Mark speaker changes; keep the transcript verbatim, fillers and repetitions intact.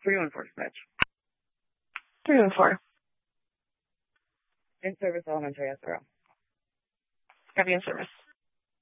Speaker 1: three one four dispatch.
Speaker 2: three one four.
Speaker 1: In service elementary S R O.
Speaker 2: Copy in service.